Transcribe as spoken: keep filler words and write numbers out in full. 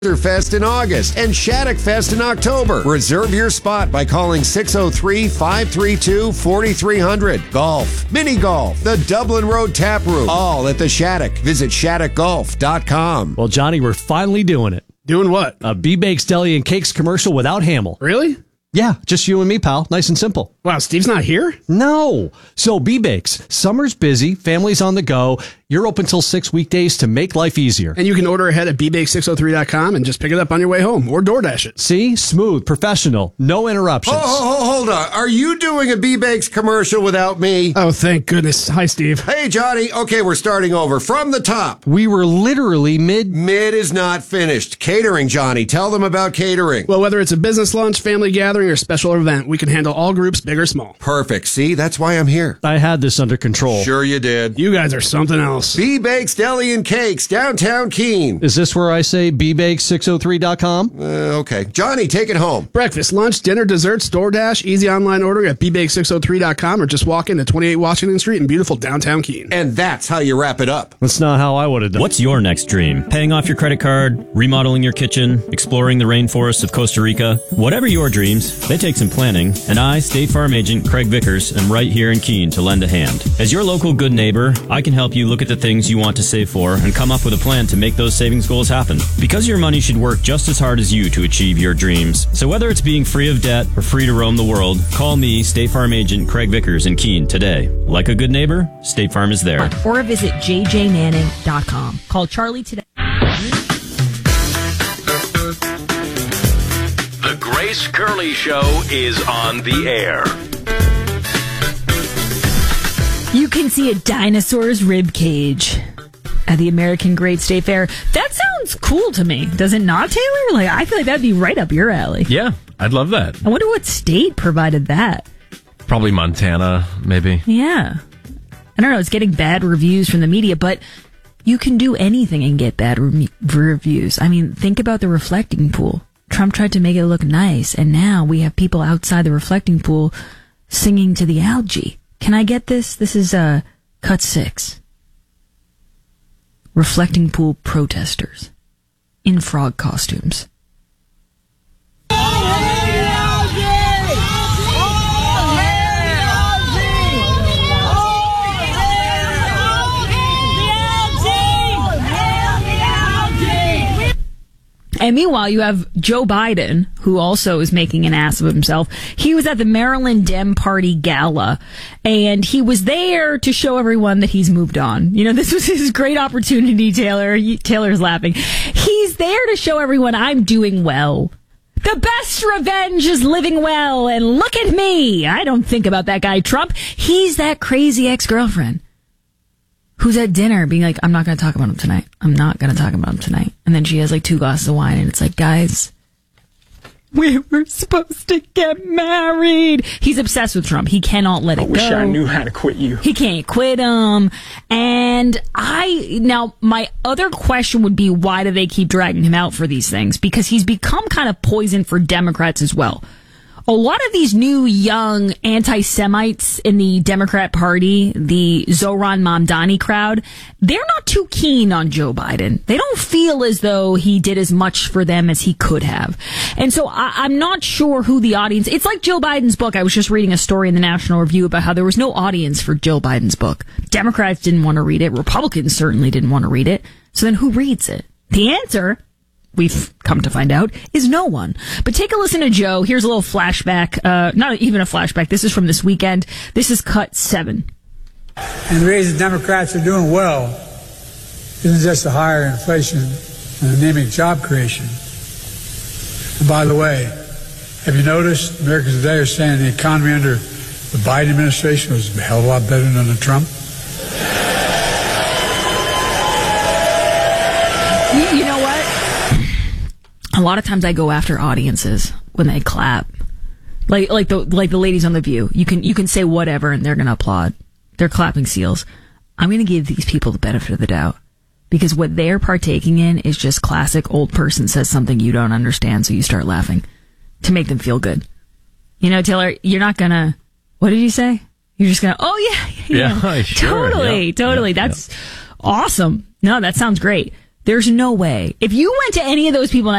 Fest in August and Shattuck Fest in October. Reserve your spot by calling six oh three, five three two, four three zero zero. Golf, mini golf, the Dublin Road Tap Room, all at the Shattuck. Visit shattuck golf dot com. Well, Johnny, we're finally doing it. Doing what? A B-Bakes Deli and Cakes commercial without Hamill. Really? Yeah, just you and me, pal. Nice and simple. Wow, Steve's not here? No. So B-Bakes, summer's busy, family's on the go. You're open till six weekdays to make life easier. And you can order ahead at b bake six oh three dot com and just pick it up on your way home or DoorDash it. See? Smooth, professional, no interruptions. Oh, oh, oh, hold on. Are you doing a B-Bakes commercial without me? Oh, thank goodness. Hi, Steve. Hey, Johnny. Okay, we're starting over. From the top. We were literally mid... Mid is not finished. Catering, Johnny. Tell them about catering. Well, whether it's a business lunch, family gathering, or special event, we can handle all groups, big or small. Perfect. See? That's why I'm here. I had this under control. Sure you did. You guys are something else. B-Bakes Deli and Cakes, downtown Keene. Is this where I say b bakes six oh three dot com? Uh, okay. Johnny, take it home. Breakfast, lunch, dinner, desserts, DoorDash, easy online ordering at b bake six oh three dot com or just walk into twenty-eight Washington Street in beautiful downtown Keene. And that's how you wrap it up. That's not how I would have done it. What's your next dream? Paying off your credit card, remodeling your kitchen, exploring the rainforests of Costa Rica? Whatever your dreams, they take some planning, and I, State Farm Agent Craig Vickers, am right here in Keene to lend a hand. As your local good neighbor, I can help you look at the things you want to save for and come up with a plan to make those savings goals happen. Because your money should work just as hard as you to achieve your dreams. So whether it's being free of debt or free to roam the world, call me, State Farm Agent Craig Vickers in Keene today. Like a good neighbor, State Farm is there. Or visit j j manning dot com. Call Charlie today. The Grace Curley Show is on the air. You can see a dinosaur's rib cage at the American Great State Fair. That sounds cool to me. Does it not, Taylor? Like, I feel like that'd be right up your alley. Yeah, I'd love that. I wonder what state provided that. Probably Montana, maybe. Yeah. I don't know. It's getting bad reviews from the media, but you can do anything and get bad re- reviews. I mean, think about the reflecting pool. Trump tried to make it look nice, and now we have people outside the reflecting pool singing to the algae. Can I get this? This is uh, cut six. Reflecting pool protesters in frog costumes. And meanwhile, you have Joe Biden, who also is making an ass of himself. He was at the Maryland Dem Party Gala, and he was there to show everyone that he's moved on. You know, this was his great opportunity, Taylor. Taylor's laughing. He's there to show everyone I'm doing well. The best revenge is living well, and look at me. I don't think about that guy, Trump. He's that crazy ex-girlfriend who's at dinner being like, I'm not going to talk about him tonight. I'm not going to talk about him tonight. And then she has like two glasses of wine and it's like, guys, we were supposed to get married. He's obsessed with Trump. He cannot let it go. I wish I knew how to quit you. He can't quit him. And I, now my other question would be, why do they keep dragging him out for these things? Because he's become kind of poison for Democrats as well. A lot of these new young anti-Semites in the Democrat Party, the Zohran Mamdani crowd, they're not too keen on Joe Biden. They don't feel as though he did as much for them as he could have. And so I, I'm not sure who the audience... It's like Joe Biden's book. I was just reading a story in the National Review about how there was no audience for Joe Biden's book. Democrats didn't want to read it. Republicans certainly didn't want to read it. So then who reads it? The answer, we've come to find out, is no one. But take a listen to Joe. Here's a little flashback. Uh, not even a flashback. This is from this weekend. This is cut seven. And the reason Democrats are doing well isn't just the higher inflation and anemic job creation. And by the way, have you noticed Americans today are saying the economy under the Biden administration was a hell of a lot better than under Trump? You, you know what? A lot of times I go after audiences when they clap. Like like the like the ladies on The View. You can you can say whatever and they're going to applaud. They're clapping seals. I'm going to give these people the benefit of the doubt. Because what they're partaking in is just classic old person says something you don't understand, so you start laughing to make them feel good. You know, Taylor, you're not going to... What did you say? You're just going to... Oh, yeah. Yeah, yeah sure. Totally, yeah, totally. Yeah, That's yeah. awesome. No, that sounds great. There's no way. If you went to any of those people...